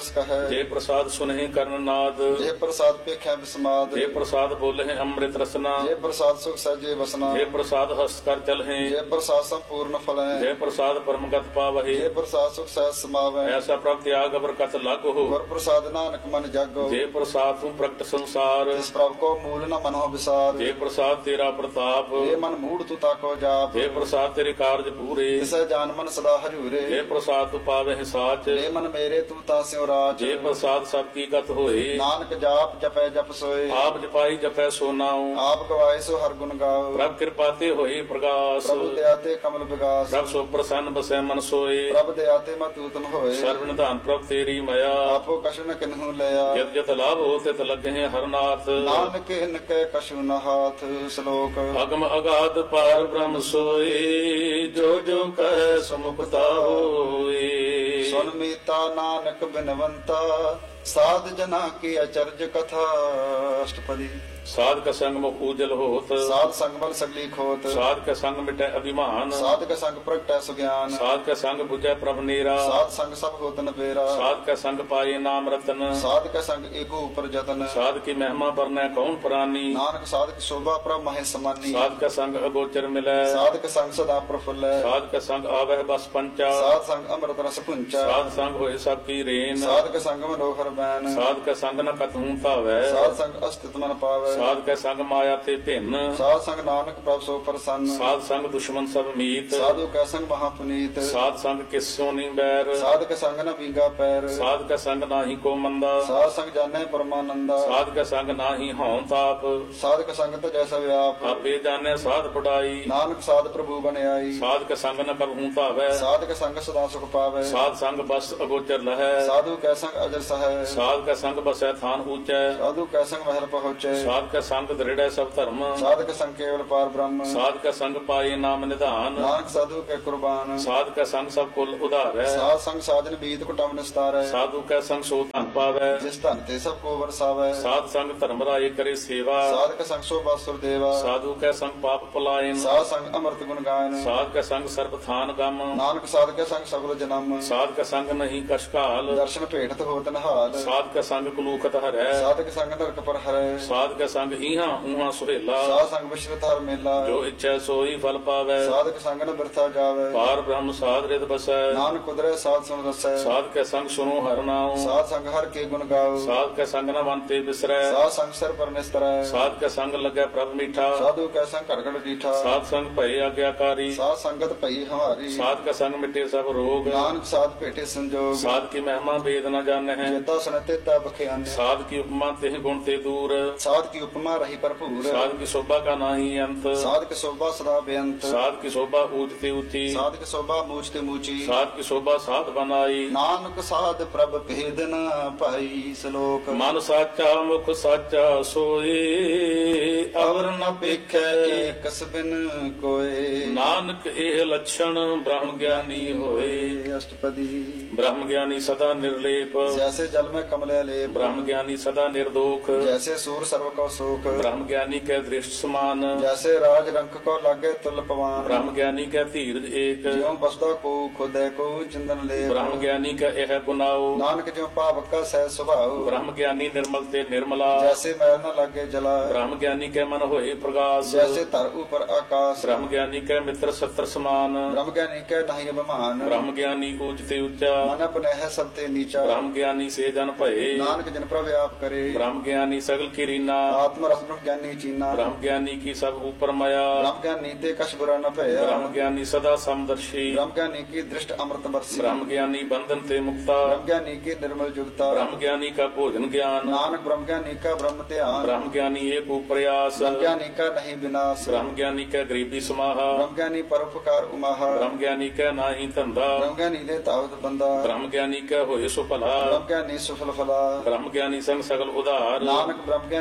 ਜਸ ਕਹੈ ਜੇ ਪ੍ਰਸਾਦ ਸੁਨਹਿ ਕਰਨ ਨਾਦ ਜੇ ਪ੍ਰਸਾਦ ਪੇਖੈ ਬਿਸਮਾਦ ਜੇ ਪ੍ਰਸਾਦ ਬੋਲਹਿ ਅੰਮ੍ਰਿਤ ਰਸਨਾ ਜੇ ਪ੍ਰਸਾਦ ਸੁਖ ਸਹਿਜੇ ਵਸਨਾ ਜੇ ਪ੍ਰਸਾਦ ਹਸਤ ਕਰ ਚਲਹਿ ਜੇ ਪ੍ਰਸਾਦ ਸੰਪੂਰਨ ਫਲੈ ਜੇ ਪ੍ਰਸਾਦ ਪਰਮਗਤ ਪਾਵਹਿ ਜੇ ਪ੍ਰਸਾਦ ਸੁਖ ਸਹਿਜ ਸਮਾਵੈ ਐਸਾ ਪ੍ਰਭ ਤਿਆਗ ਬਰਕਤ ਲਾਗੋ ਗੁਰ ਪ੍ਰਸਾਦ ਨਾਨਕ ਮਨ ਜਾਗੋ ਜੇ ਪ੍ਰਸਾਦ ਤੂੰ ਪ੍ਰਗਟ ਸੰਸਾਰ ਜਿਸ ਪ੍ਰਭ ਕੋ ਮੂਲ ਨ ਮਨੋ ਵਿਸਾਰ ਜੇ ਪ੍ਰਸਾਦ ਤੇਰਾ ਪ੍ਰਤਾਪ ਜੇ ਮਨ ਮੂੜ ਤੂ ਤਾਕੋ ਜਾਪ ਜੇ ਪ੍ਰਸਾਦ ਤੇਰੇ ਕਾਰਜ ਪੂਰੇ ਤਿਸੈ ਜਾਨ ਮਨ ਸਦਾ ਹਜੂਰੇ ਜੇ ਪ੍ਰਸਾਦ ਤੂੰ ਪਾਵਹਿ ਸਾਚ ਜੇ ਮਨ ਮੇਰੇ ਤੂੰ ਤਾ ਸਿਉ ਰਾਜ ਜੇ ਪ੍ਰਸਾਦ ਸਭ ਕੀ ਗਤ ਹੋਏ ਨਾਨਕ ਜਾਪ ਜਪੈ ਜਪ ਸੋਏ ਆਪ ਜਪਾਈ ਜਪੈ ਸੋ ਨਾਉ ਆਪ ਗਵਾਏ ਸੋ ਹਰ ਗੁਣ ਗਾਓ ਪ੍ਰਭ ਕਿਰਪਾ ਤੇ ਹੋਏ ਪ੍ਰਗਾਸ ਪ੍ਰਭ ਦਇਆ ਤੇ ਕਮਲ ਵਿਗਾਸ ਪ੍ਰਭ ਸੋ ਪ੍ਰਸੰਨ ਬਸੈ ਮਨ ਸੋਏ ਪ੍ਰਭ ਦਇਆ ਤੇ ਮਤੂਤਮ ਹੋਏ ਸਰਬ ਨਿਧਾਨ ਪ੍ਰਭ ਤੇਰੀ ਮਇਆ ਆਪੋ ਕਛੁ ਨ ਕਿਨਹੂ ਲਿਆ ਜਤ ਜਤ ਲਾਭ ਹੋ ਤਿਤ ਲਗਹਿ ਹਰਨਾਥ ਨਾਨਕ ਇਨ ਕੈ ਕਛੁ ਨ ਹਾਥ ਸ਼ਲੋਕ ਅਗਮ ਅਗਾਧ ਪਾਰ ਬ੍ਰਹਮ ਸੋਏ ਜੋ ਜੋ ਕਹਿ ਸਮੁਕਤਾ ਹੋਏ ਸੁਨ ਮੀਤਾ ਨਾਨਕ ਬਿਨਵੰਤਾ ਸਾਧ ਜਨਾ ਕੀ ਅਚਰਜ ਕਥਾ ਅਸ਼ਟਪਦੀ ਸਾਧਕ ਸੰਗ ਮੁਖ ਉਜਲ ਹੋਤ ਸਾਧ ਸੰਗ ਬਲ ਸਗਲੀ ਖੋਤ ਸਾਧਕ ਸੰਗ ਮਿਟੈ ਅਭਿਮਾਨ ਸਾਧਕ ਸੰਗ ਪ੍ਰਗਟੈ ਸੁਗਿਆਨ ਸਾਧਕ ਸੰਗ 부ਜੈ ਪ੍ਰਭ ਨੀਰਾ ਸਾਧ ਸੰਗ ਸਭ ਹੋਤ ਨਬੇਰਾ ਸਾਧਕ ਸੰਗ ਪਾਏ ਨਾਮ ਰਤਨ ਸਾਧਕ ਸੰਗ ਏਕੋ ਉਪਰ ਜਤਨ ਸਾਧ ਕੀ ਮਹਿਮਾ ਵਰਨੈ ਕੌਣ ਪ੍ਰਾਨੀ ਨਾਨਕ ਸਾਧਕ ਸ਼ੋਭਾ ਪ੍ਰਭ ਮਹਿ ਸਮਾਨੀ ਸਾਧਕ ਸੰਗ ਅਗੋਚਰ ਮਿਲੈ ਸਾਧਕ ਸੰਗ ਸਦਾ ਪ੍ਰਫੁੱਲੈ ਸਾਧਕ ਸੰਗ ਆਵਹਿ ਬਸ ਪੰਚਾ ਸਾਧ ਸੰਗ ਅੰਮ੍ਰਿਤ ਰਸ ਪੁੰਚਾ ਸਾਧ ਸੰਗ ਹੋਏ ਸਭ ਕੀ ਰੇਨ ਸਾਧਕ ਸੰਗ ਮਨੋਹਰ ਬੈਨ ਸਾਧਕ ਸੰਗ ਨ ਕਤਹੂ ਭਾਵੈ ਸਾਧ ਸੰਗ ਅਸਤਿਤ ਮਨ ਪਾਵੈ ਸਾਧਕ ਸੰਗ ਮਾਇਆ ਤੇ ਭਿੰਨ ਸਾਧ ਸੰਗ ਨਾਨਕ ਪ੍ਰਭ ਸੋ ਪ੍ਰਸੰਨ ਸਾਧ ਸੰਗ ਦੁਸ਼ਮਨ ਸਭ ਮੀਤ ਸਾਧੂ ਕੈ ਸੰਗ ਮਹਾ ਪੁਨੀਤ ਸਾਧ ਸੰਗ ਕਿਸੋ ਨੀ ਬੈਰ ਸਾਧਕ ਸੰਗ ਨ ਵਿੰਗਾ ਪੈਰ ਸਾਧਕ ਸੰਗ ਨਾਹੀ ਕੋ ਮੰਦਾ ਸਾਧ ਸੰਗ ਜਾਣੈ ਪਰਮਾਨੰਦਾ ਸਾਧਕ ਸੰਗ ਨਾਹੀ ਹਉ ਤਾਪ ਸਾਧਕ ਸੰਗ ਤਜੈ ਸਵਿਆਪ ਆਪੇ ਜਾਣੈ ਸਾਧ ਪੜਾਈ ਨਾਨਕ ਸਾਧ ਪ੍ਰਭੂ ਬਣਾਈ ਸਾਧਕ ਸੰਗ ਨ ਕਬਹੂ ਭਾਵੈ ਸਾਧਕ ਸੰਗ ਸਦਾ ਸੁਖ ਪਾਵੈ ਸਾਧ ਸੰਗ ਬਸ ਅਗੋਚਰ ਲਹੈ ਸਾਧੂ ਕੈ ਸੰਗ ਅਜਰ ਸਹੈ ਸਾਧਕ ਸੰਗ ਬਸੈ ਥਾਨ ਊਚੈ ਸਾਧੂ ਕੈ ਸੰਗ ਮਹਿਲ ਪਹੁੰਚੈ ਸਾਧਕ ਸੰਗ ਦ੍ਰਿੜੈ ਸਭ ਧਰਮ ਸਾਧਕ ਸੰਗ ਕੇਵਲ ਪਾਰ ਬ੍ਰਹਮ ਸਾਧਕ ਸੰਗ ਪਾਏ ਨਾਮ ਨਿਧਾਨ ਨਾਨਕ ਸਾਧੂ ਕੈ ਕੁਰਬਾਨ ਸਾਧਕ ਸੰਗ ਸਭ ਕੁਲ ਉਧਾਰੈ ਸਾਧ ਸੰਗ ਸਾਜਨ ਬੀਤ ਕੁਟਮ ਨਿਸਤਾਰੈ ਸਾਧੂ ਕੈ ਸੰਗ ਸੋ ਧਨ ਪਾਵੈ ਜਿਸ ਧਨ ਤੇ ਸਭ ਕੋ ਵਰਸਾਵੈ ਸਾਧ ਸੰਗ ਧਰਮ ਰਾਏ ਕਰੇ ਸੇਵਾ ਸਾਧਕ ਸੰਗ ਸੋਭਾ ਸੁਰ ਦੇਵਾ ਸਾਧੂ ਕੈ ਸੰਗ ਪਾਪ ਪਲਾਇਨ ਸਾਧ ਸੰਗ ਅੰਮ੍ਰਿਤ ਗੁਣ ਗਾਇਨ ਸਾਧ ਕੈ ਸੰਗ ਸਰਬ ਥਾਨ ਗਮ ਨਾਨਕ ਸਾਧਕ ਸੰਗ ਸਗਲ ਜਨਮ ਸਾਧ ਕੈ ਸੰਗ ਨਹੀਂ ਕਸ਼ਕਾਲ ਦਰਸ਼ਨ ਭੇਟਤ ਹੋਤ ਨਹਾਲ ਸਾਧ ਕੈ ਸੰਗ ਕਲੂਖਤ ਹਰੈ ਸਾਧਕ ਸੰਗ ਨਰਕ ਪਰ ਹਰੈ ਸਾਧ ਕੈ ਸੰਗ ਈਹਾਂ ਊਹਾਂ ਸੁਹੇਲਾ ਸਾਧ ਸੰਗ ਵਿਸ਼ਰਤ ਹਰ ਮੇਲਾ ਜੋ ਇੱਛੈ ਸੋਈ ਫਲ ਪਾਵੈ ਸਾਧਕ ਸੰਗ ਨ ਬਿਰਥਾ ਜਾਵੈ ਪਾਰ ਬ੍ਰਹਮ ਸਾਧ ਰਿਤ ਬਸੈ ਨਾਨਕ ਕੁਦਰੈ ਸਾਧ ਸੁਨ ਰਸੈ ਸਾਧ ਕੈ ਸੰਗ ਸੁਨੋ ਹਰਿ ਨਾਉ ਸਾਧ ਸੰਗ ਹਰ ਕੇ ਗੁਣ ਗਾਓ ਸਾਧ ਕੈ ਸੰਗ ਨ ਮਨ ਤੇ ਬਿਸਰੈ ਸਾਧ ਸੰਗ ਸਿਰ ਪਰ ਨਿਸਤਰੈ ਸਾਧ ਕੈ ਸੰਗ ਲੱਗੈ ਪ੍ਰਭ ਮੀਠਾ ਸਾਧੂ ਕੈ ਸੰਗ ਘੜ ਘੜ ਡੀਠਾ ਸਾਧ ਸੰਗ ਭਏ ਆਗਿਆਕਾਰੀ ਸਾਧ ਸੰਗਤ ਭਈ ਹਮਾਰੀ ਸਾਧ ਕੈ ਸੰਗ ਮਿਟੇ ਸਭ ਰੋਗ ਨਾਨਕ ਸਾਧ ਭੇਟੇ ਸੰਜੋਗ ਸਾਧ ਕੀ ਮਹਿਮਾ ਵੇਦ ਨ ਜਾਣੈ ਚੇਤਾ ਸੁਨਤੇ ਤਾ ਬਖਿਆਨ ਸਾਧ ਕੀ ਉਪਮਾ ਤੇ ਗੁਣ ਤੇ ਦੂਰ ਸਾਧ ਕੀ ਉਪਮਾ ਰਹੀ ਭਰਪੂਰ ਸਾਧ ਕੀ ਸ਼ੋਭਾ ਕਾ ਨਾਹੀ ਅੰਤ ਸਾਧਕ ਸੋਭਾ ਸਦਾ ਬੇਅੰਤ ਸਾਧ ਕੀ ਸ਼ੋਭਾ ਊਚ ਤੇ ਉੱਚੀ ਸਾਧਕ ਸੋਭਾ ਮੂਚ ਤੇ ਮੂਚੀ ਸਾਧ ਕੀ ਸ਼ੋਭਾ ਸਾਧ ਬਨਾਈ ਨਾਨਕ ਸਾਧ ਪ੍ਰਭ ਭੇਦ ਨ ਭਾਈ ਸ਼ਲੋਕ ਮਨ ਸਾਚਾ ਮੁਖ ਸਾਚਾ ਸੋਏ ਅਵਰ ਨ ਪੇਖੈ ਏਕਸ ਬਿਨ ਕੋਏ ਨਾਨਕ ਇਹ ਲਛਣ ਬ੍ਰਹਮ ਗਿਆਨੀ ਹੋਏ ਅਸ਼ਟਪਦੀ ਬ੍ਰਹਮ ਗਿਆਨੀ ਸਦਾ ਨਿਰਲੇਪ ਜੈਸੇ ਜਲ ਮੈਂ ਕਮਲੇ ਲੇ ਬ੍ਰਹਮ ਗਿਆਨੀ ਸਦਾ ਨਿਰਦੋਖ ਜੈਸੇ ਸੂਰ ਸਰਵ ਕੋ ਸੂਖ ਬ੍ਰਹਮ ਗਿਆਨੀ ਕੈ ਦ੍ਰਿਸ਼ਟ ਸਮਾਨ ਜੈਸੇ ਰਾਜ ਰੰਕ ਕੋ ਲਾਗੇ ਤੁਲ ਪਵਾਨ ਬ੍ਰਹਮ ਗਿਆਨੀ ਕੈ ਧੀਰਜ ਏਕ ਜਿਉ ਬਸਦਾ ਕੋ ਖੁਦੈ ਕੋ ਚਿੰਦਨ ਲੇ ਬ੍ਰਹਮ ਗਿਆਨੀ ਕੈ ਇਹ ਗੁਨਾਉ ਨਾਨਕ ਜਿਉ ਪਾਵਕ ਕਾ ਸਹਿ ਸੁਭਾਉ ਬ੍ਰਹਮ ਗਿਆਨੀ ਨਿਰਮਲ ਤੇ ਨਿਰਮਲਾ ਜੈਸੇ ਮੈਲ ਨ ਲਾਗੇ ਜਲਾ ਬ੍ਰਹਮ ਗਿਆਨੀ ਕੈ ਮਨ ਹੋਏ ਪ੍ਰਗਾਸ ਜੈਸੇ ਧਰ ਉਪਰ ਆਕਾਸ਼ ਬ੍ਰਹਮ ਗਿਆਨੀ ਕੈ ਮਿੱਤਰ ਸਤਰ ਸਮਾਨ ਬ੍ਰਹਮ ਗਿਆਨੀ ਕੈ ਨਹੀਂ ਅਭਿਮਾਨ ਬ੍ਰਹਮ ਗਿਆਨੀ ਊਚ ਤੇ ਉੱਚਾ ਮਨ ਆਪਣਹਿ ਸਭ ਤੇ ਨੀਚਾ ਬ੍ਰਹਮ ਗਿਆਨੀ ਸੇ ਜਨ ਭਏ ਨਾਨਕ ਜਨ ਪ੍ਰਭ ਆਪ ਕਰੇ ਬ੍ਰਹਮ ਗਿਆਨੀ ਸਗਲ ਕੀ ਰੀਨਾ ਆਤਮ ਰਸ ਬ੍ਰਹਮ ਗਿਆਨੀ ਚੀਨਾ ਬ੍ਰਹਮ ਗਿਆਨੀ ਕੀ ਸਭ ਉਪਰ ਮਾਇਆ ਬ੍ਰਹਮ ਗਿਆਨੀ ਤੇ ਕਛ ਬੁਰਾ ਨ ਭਇਆ ਬ੍ਰਹਮ ਗਿਆਨੀ ਸਦਾ ਸਮਦਰਸ਼ੀ ਬ੍ਰਹਮ ਗਿਆਨੀ ਕੀ ਦ੍ਰਿਸ਼ਟ ਅੰਮ੍ਰਿਤ ਵਰਸੀ ਬ੍ਰਹਮ ਗਿਆਨੀ ਬੰਧਨ ਤੇ ਮੁਕਤਾ ਬ੍ਰਹਮ ਗਿਆਨੀ ਕੀ ਨਿਰਮਲ ਜੁਗਤਾ ਬ੍ਰਹਮ ਗਿਆਨੀ ਕਾ ਭੋਜਨ ਗਿਆਨ ਨਾਨਕ ਬ੍ਰਹਮ ਗਿਆਨੀ ਕਾ ਬ੍ਰਹਮ ਧਿਆਨ ਬ੍ਰਹਮ ਗਿਆਨੀ ਏਕ ਉਪਰਿਆਸ ਬ੍ਰਹਮ ਗਿਆਨੀ ਕਾ ਨਹੀਂ ਵਿਨਾਸ਼ ਬ੍ਰਹਮ ਗਿਆਨੀ ਕੈ ਗਰੀਬੀ ਸਮਾਹਾ ਬ੍ਰਹਮ ਗਿਆਨੀ ਪਰਉਪਕਾਰ ਉਮਾਹਾ ਬ੍ਰਹਮ ਗਿਆਨੀ ਕੈ ਨਾਹੀ ਧੰਦਾ ਬ੍ਰਹਮ ਗਿਆਨੀ ਦੇ ਤਾਵਤ ਬੰਦਾ ਬ੍ਰਹਮ ਗਿਆਨੀ ਕੈ ਹੋਏ ਸੋ ਭਲਾ ਬ੍ਰਹਮ ਗਿਆਨੀ ਸੁਫਲ ਫਲਾ ਬ੍ਰਹਮ ਗਿਆਨੀ ਸੰਗ ਸਗਲ ਉਧਾਰ ਨਾਨਕ ਬ੍ਰਹਮ ਗਿਆਨੀ ਜਪੈ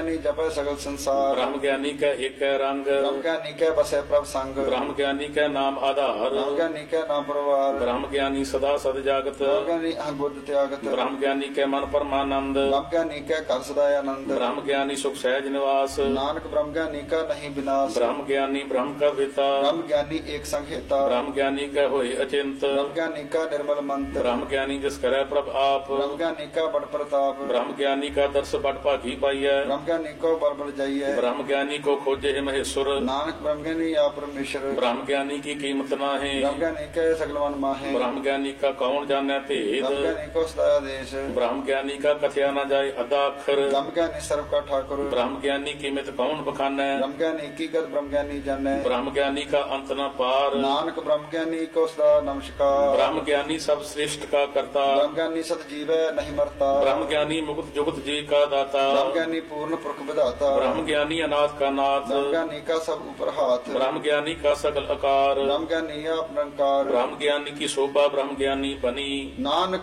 ਪਰੈ ਸਗਲ ਸੰਸਾਰ ਬ੍ਰਹਮ ਗਿਆਨੀ ਕੈ ਏਕੈ ਰੰਗ ਬ੍ਰਹਮ ਗਿਆਨੀ ਕੈ ਬਸੈ ਪ੍ਰਭ ਸੰਗ ਬ੍ਰਹਮ ਗਿਆਨੀ ਕੈ ਨਾਮ ਆਧਾਰ ਬ੍ਰਹਮ ਗਿਆਨੀ ਕੈ ਨਾਮ ਪਰਵਾਰ ਬ੍ਰਹਮ ਗਿਆਨੀ ਸਦਾ ਸਦ ਜਾਗਤ ਬ੍ਰਹਮ ਗਿਆਨੀ ਅਹ ਬੁੱਧ ਤਿਆਗਤ ਬ੍ਰਹਮ ਗਿਆਨੀ ਕੈ ਮਨ ਪਰਮਾਨੰਦ ਬ੍ਰਹਮ ਗਿਆਨੀ ਕੈ ਘਰ ਸਦਾ ਆਨੰਦ ਬ੍ਰਹਮ ਗਿਆਨੀ ਸੁਖ ਸਹਿਜ ਨਿਵਾਸ ਨਾਨਕ ਬ੍ਰਹਮ ਗਿਆਨੀ ਕਾ ਨਹੀਂ ਵਿਨਾਸ਼ ਬ੍ਰਹਮ ਗਿਆਨੀ ਬ੍ਰਹਮ ਕਾ ਵਿਤਾ ਬ੍ਰਹਮ ਗਿਆਨੀ ਏਕ ਸੰਘੇਤਾ ਬ੍ਰਹਮ ਗਿਆਨੀ ਕੈ ਹੋਏ ਅਚਿੰਤ ਬ੍ਰਹਮ ਗਿਆਨੀ ਕਾ ਨਿਰਮਲ ਮੰਤ ਬ੍ਰਹਮ ਗਿਆਨੀ ਜਿਸ ਕਰੈ ਪ੍ਰਭ ਆਪ ਬ੍ਰਹਮ ਗਿਆਨੀ ਕਾ ਬੜ ਪ੍ਰਤਾਪ ਬ੍ਰਹਮ ਗਿਆਨੀ ਕਾ ਦਰਸ ਬੜ ਭਾਗੀ ਪਾਈਐ ਬ੍ਰਹਮ ਗਿਆਨੀ ਕੋ ਬਲ ਬਲ ਜਾਈਐ ਬ੍ਰਹਮ ਗਿਆਨੀ ਕੋ ਖੋਜੇ ਮਹੇਸ਼ਵਰ ਨਾਨਕ ਬ੍ਰਹਮ ਗਿਆਨੀ ਆ ਪਰਮੇਸ਼ਰ ਬ੍ਰਹਮ ਗਿਆਨੀ ਕੀ ਕੀਮਤ ਨਾਹੀਂ ਬ੍ਰਹਮ ਗਿਆਨੀ ਕੈ ਸਗਲ ਮਨ ਮਾਹੇ ਬ੍ਰਹਮ ਗਿਆਨੀ ਕਾ ਕੌਣ ਜਾਣੈ ਭੇਦ ਬ੍ਰਹਮ ਗਿਆਨੀ ਕੋ ਸਦਾ ਆਦੇਸ਼ ਬ੍ਰਹਮ ਗਿਆਨੀ ਕਾ ਕਥਿਆ ਨਾ ਜਾਏ ਅੱਧਾ ਅੱਖਰ ਬ੍ਰਹਮ ਗਿਆਨੀ ਸਰਬ ਕਾ ਠਾਕੁਰ ਬ੍ਰਹਮ ਗਿਆਨੀ ਕੀਮਤ ਕੌਣ ਬਖਾਨੈ ਬ੍ਰਹਮ ਗਿਆਨੀ ਕੀ ਗਤ ਬ੍ਰਹਮ ਗਿਆਨੀ ਜਾਣੈ ਬ੍ਰਹਮ ਗਿਆਨੀ ਕਾ ਅੰਤ ਨਾ ਪਾਰ ਨਾਨਕ ਬ੍ਰਹਮ ਗਿਆਨੀ ਕੋ ਸਦਾ ਨਮਸਕਾਰ ਬ੍ਰਹਮ ਗਿਆਨੀ ਸਭ ਸ੍ਰਿਸ਼ਟ ਕਾ ਕਰਤਾ ਬ੍ਰਹਮ ਗਿਆਨੀ ਸਤ ਜੀਵੈ ਨਹੀਂ ਮਰਤਾ ਬ੍ਰਹਮ ਗਿਆਨੀ ਮੁਕਤ ਜੁਗਤ ਜੀ ਕਾ ਦਾਤਾ ਬ੍ਰਹਮ ਗਿਆਨੀ ਪੂਰਨ ਪੁਰਖ ਵਿਧਾਤਾ ਬ੍ਰਹਮ ਗਿਆਨੀ ਅਨਾਥ ਕਾ ਨਾਥ ਬ੍ਰਹਮ ਗਿਆਨੀ ਕਾ ਸਭ ਉਪਰ ਹਾਥ ਬ੍ਰਹਮ ਗਿਆਨੀ ਕਾ ਸਗਲ ਆਕਾਰ ਬ੍ਰਹਮ ਗਿਆਨੀ ਆਪ ਨਿਰੰਕਾਰ ਬ੍ਰਹਮ ਗਿਆਨੀ ਕੀ ਸ਼ੋਭਾ ਬ੍ਰਹਮ ਗਿਆਨੀ ਬਨੀ ਨਾਨਕ